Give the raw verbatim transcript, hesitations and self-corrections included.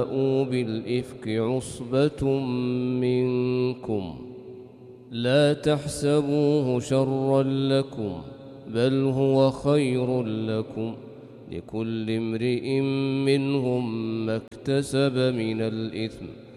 جاءوا بالإفك عصبة منكم لا تحسبوه شرا لكم بل هو خير لكم لكل امرئ منهم ما اكتسب من الإثم